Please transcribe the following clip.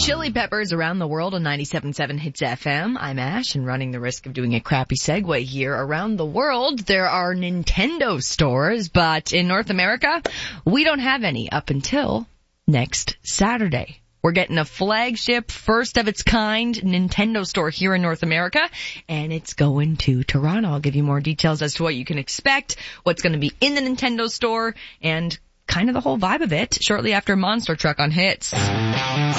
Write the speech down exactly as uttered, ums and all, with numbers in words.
Chili Peppers Around the World on ninety-seven point seven Hits F M. I'm Ash, and running the risk of doing a crappy segue here. Around the world, there are Nintendo stores, but in North America, we don't have any up until next Saturday. We're getting a flagship, first of its kind Nintendo store here in North America, and it's going to Toronto. I'll give you more details as to what you can expect, what's going to be in the Nintendo store, and kind of the whole vibe of it shortly after Monster Truck on Hits.